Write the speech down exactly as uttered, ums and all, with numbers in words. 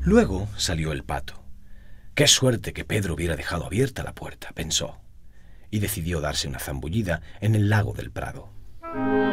Luego salió el pato. «Qué suerte que Pedro hubiera dejado abierta la puerta», pensó, y decidió darse una zambullida en el lago del Prado.